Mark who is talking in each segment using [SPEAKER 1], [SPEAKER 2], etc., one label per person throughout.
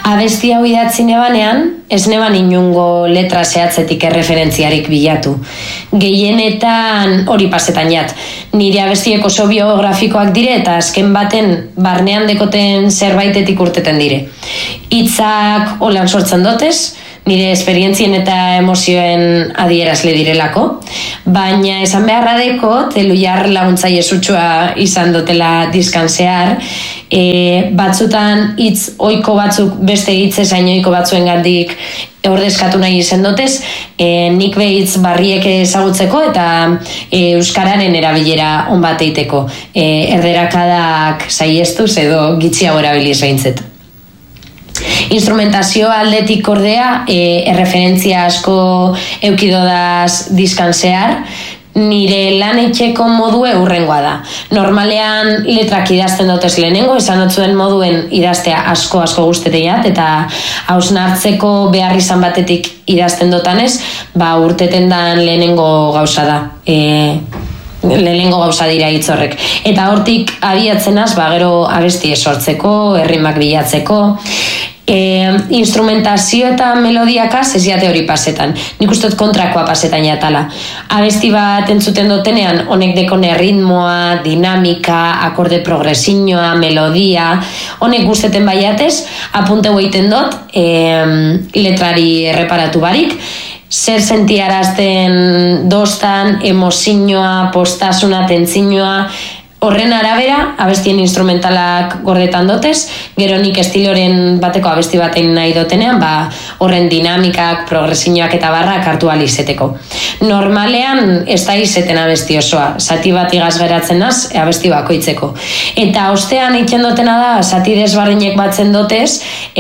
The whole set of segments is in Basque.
[SPEAKER 1] Abesti hau idatzi nebanean, ez neban inungo letra zehatzetik erreferentziarik bilatu. Gehienetan hori pasetan jat. Nire abestiek oso biografikoak dire eta azken baten barnean dekoten zerbaitetik urteten dire. Hitzak holan sortzen dotez, nire esperientzien eta emozioen adierazle direlako, baina esan beharra dekot, Elujar laguntzaile sutsua izan dutela diskan zehar, batzutan hitz ohiko batzuk beste hitz esain ohiko batzuen gandik ordezkatu nahi izan dotez, nik behitz barriek ezagutzeko eta euskararen erabilera on bat eiteko, erderakadak saiestuz edo gitxiago erabiliz behintzet. Instrumentazio aldetik ordea, erreferentzia asko eukidodaz diskan zehar, nire lan etxeko modue hurrengoa da. Normalean letrak idazten dutez lehenengo, esan otzuen moduen idaztea asko guzteteiat, eta hausnartzeko behar izan batetik idazten dutanez, urteten dan lehenengo gauza da. Lehenengo gauza dira hitz horrek. Eta hortik abiatzenaz, gero abesti sortzeko, errimak bilatzeko, instrumentazio eta melodiakaz ez jate hori pasetan. Nik ustot kontrakoa pasetan jatala. Abesti bat entzuten dutenean honek dekone ritmoa, dinamika, akorde progresiñoa, melodia, honek gusteten baiatez, apunteu egiten dut, letrari erreparatu barik, zer sentiarazten dostan, emozioa, postasuna, tentzinoa, horren arabera, abestien instrumentalak gordetan dotez, gero nik estiloren bateko abesti baten nahi dotenean, horren dinamikak, progresiñoak eta barrak hartu alizeteko. Normalean ez da izeten abesti osoa, zati bat igaz geratzen naz, abesti bakoitzeko. Eta ostean egiten dotena da, zati desbarrinek batzen dotez,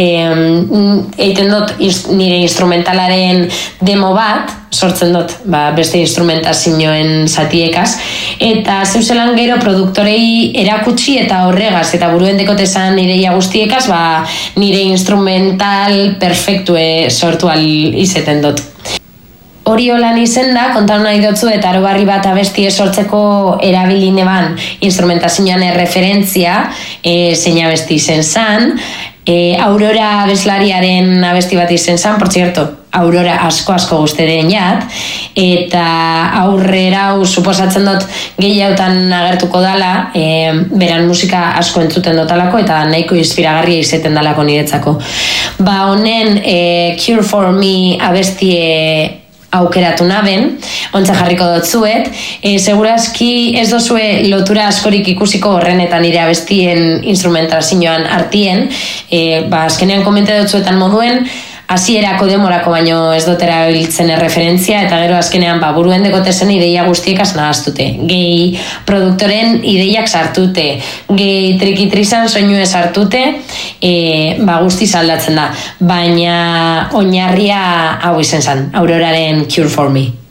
[SPEAKER 1] egiten dut nire instrumentalaren demo bat, sortzen dut, beste instrumentazioen zatiekaz, eta zeuzelan gero produktorei erakutsi eta horregaz, eta buruen dekotezan nireia guztiekaz, nire instrumental perfektue sortu izeten dut. Hori holan izen da, kontaun nahi dutzu eta arobarri bat abestie sortzeko erabili neban instrumentazioan erreferentzia, zein abesti izen zan, Aurora abeslariaren abesti bat izen zan, por cierto, Aurora asko guzteren jat, eta aurrera suposatzen dut gehiagotan agertuko dala, beran musika asko entzuten dotalako eta nahiko inspiragarria izeten dalako niretzako. Honen Cure for Me abestie aukeratu naben, ontsa jarriko dotzuet, segurazki ez dozue lotura askorik ikusiko horren eta nire abestien instrumentazioan artien, azkenean komente dotzuetan moduen, hasierako demorako baino ez dotera biltzen erreferentzia, eta gero azkenean buruen dekotezen ideia guztiekaz nahaztute. Gehi produktoren ideiak sartute, gehi trikitrizan soinue sartute, guztiz aldatzen da. Baina oinarria hau izen zen, Auroraren Cure for Me.